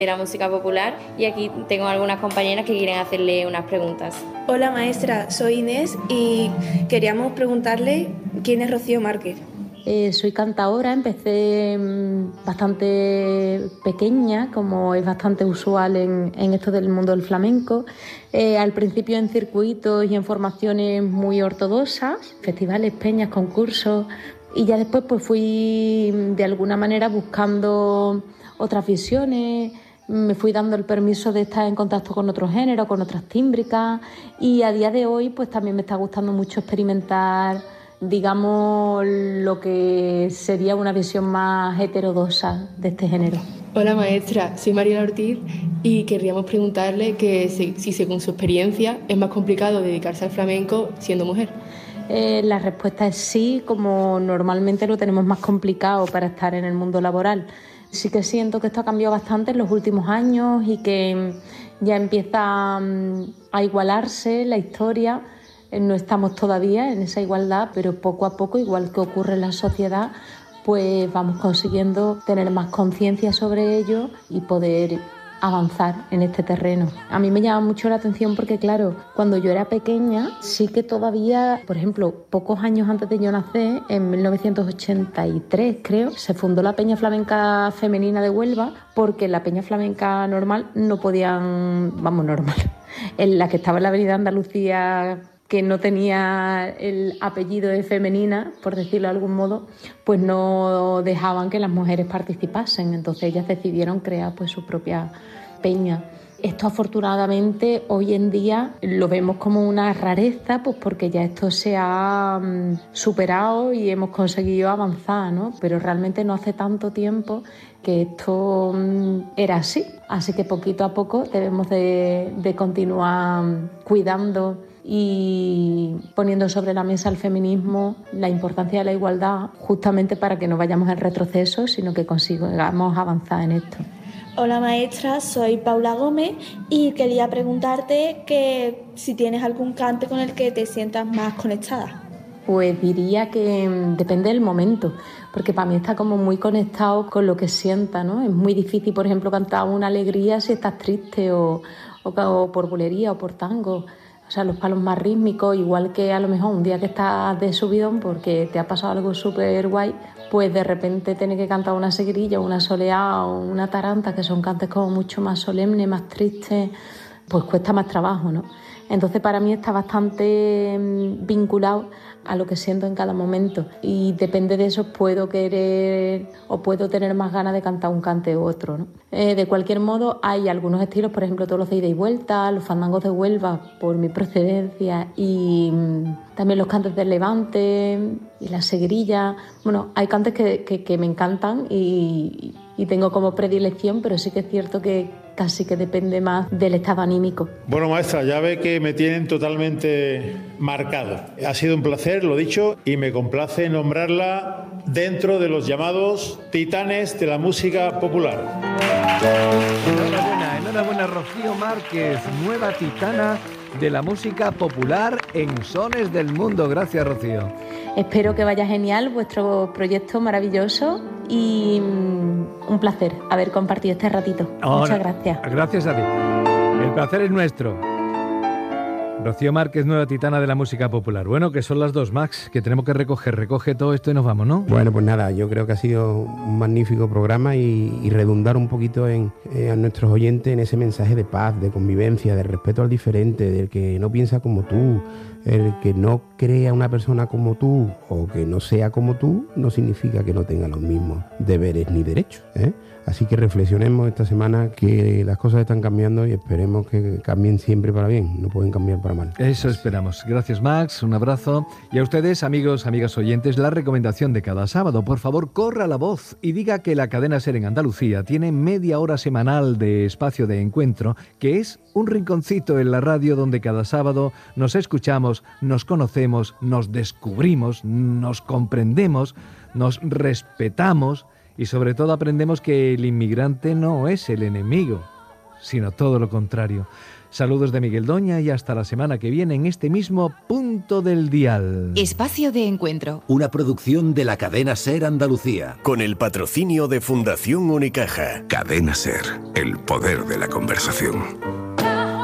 de la música popular y aquí tengo algunas compañeras que quieren hacerle unas preguntas. Hola maestra, soy Inés y queríamos preguntarle quién es Rocío Márquez. Soy cantaora, empecé bastante pequeña, como es bastante usual en esto del mundo del flamenco. Al principio en circuitos y en formaciones muy ortodoxas, festivales, peñas, concursos, y ya después pues fui de alguna manera buscando otras visiones. Me fui dando el permiso de estar en contacto con otros géneros, con otras tímbricas, y a día de hoy pues también me está gustando mucho experimentar, digamos, lo que sería una visión más heterodoxa de este género. Hola maestra, soy Mariela Ortiz y querríamos preguntarle que si según su experiencia es más complicado dedicarse al flamenco siendo mujer. La respuesta es sí, como normalmente lo tenemos más complicado para estar en el mundo laboral. Sí que siento que esto ha cambiado bastante en los últimos años y que ya empieza a igualarse la historia. No estamos todavía en esa igualdad, pero poco a poco, igual que ocurre en la sociedad, pues vamos consiguiendo tener más conciencia sobre ello y poder avanzar en este terreno. A mí me llama mucho la atención porque, claro, cuando yo era pequeña, sí que todavía, por ejemplo, pocos años antes de yo nacer, en 1983 creo, se fundó la Peña Flamenca Femenina de Huelva, porque la Peña Flamenca normal no podían, normal, en la que estaba en la Avenida Andalucía, que no tenía el apellido de femenina, por decirlo de algún modo, pues no dejaban que las mujeres participasen. Entonces ellas decidieron crear pues su propia peña. Esto afortunadamente hoy en día lo vemos como una rareza, pues porque ya esto se ha superado y hemos conseguido avanzar, ¿no? Pero realmente no hace tanto tiempo que esto era así. Así que poquito a poco debemos de continuar cuidando y poniendo sobre la mesa el feminismo, la importancia de la igualdad, justamente para que no vayamos en retroceso, sino que consigamos avanzar en esto. Hola maestra, soy Paula Gómez y quería preguntarte que si tienes algún cante con el que te sientas más conectada. Pues diría que depende del momento, porque para mí está como muy conectado con lo que sienta, ¿no? Es muy difícil, por ejemplo, cantar una alegría si estás triste o por bulería o por tango. O sea, los palos más rítmicos, igual que a lo mejor un día que estás de subidón porque te ha pasado algo súper guay, pues de repente tienes que cantar una seguirilla, una soleá o una taranta, que son cantes como mucho más solemnes, más tristes, pues cuesta más trabajo, ¿no? Entonces para mí está bastante vinculado a lo que siento en cada momento y depende de eso puedo querer o puedo tener más ganas de cantar un cante u otro, ¿no? De cualquier modo hay algunos estilos, por ejemplo todos los de ida y vuelta, los fandangos de Huelva por mi procedencia y también los cantes del Levante y las seguirillas. Bueno, hay cantes que me encantan y tengo como predilección, pero sí que es cierto que casi que depende más del estado anímico. Bueno, maestra, ya ve que me tienen totalmente marcado. Ha sido un placer, lo dicho, y me complace nombrarla dentro de los llamados titanes de la música popular. Enhorabuena, Rocío Márquez, nueva titana de la música popular en Sones del Mundo. Gracias, Rocío. Espero que vaya genial vuestro proyecto maravilloso y un placer haber compartido este ratito. Muchas gracias. Gracias a ti. El placer es nuestro. Rocío Márquez, nueva titana de la música popular. Bueno, que son las 2, Max, que tenemos que recoge todo esto y nos vamos, ¿no? Bueno, pues nada, yo creo que ha sido un magnífico programa y redundar un poquito a nuestros oyentes en ese mensaje de paz, de convivencia, de respeto al diferente, del que no piensa como tú, el que no crea una persona como tú o que no sea como tú, no significa que no tenga los mismos deberes ni derechos, ¿eh? Así que reflexionemos esta semana que las cosas están cambiando y esperemos que cambien siempre para bien, no pueden cambiar para mal. Eso esperamos. Gracias, Max, un abrazo. Y a ustedes, amigos, amigas oyentes, la recomendación de cada sábado. Por favor, corra la voz y diga que la cadena SER en Andalucía tiene media hora semanal de espacio de encuentro, que es un rinconcito en la radio donde cada sábado nos escuchamos, nos conocemos, nos descubrimos, nos comprendemos, nos respetamos y sobre todo aprendemos que el inmigrante no es el enemigo, sino todo lo contrario. Saludos de Miguel Doña y hasta la semana que viene en este mismo punto del dial. Espacio de Encuentro. Una producción de la cadena SER Andalucía. Con el patrocinio de Fundación Unicaja. Cadena SER, el poder de la conversación.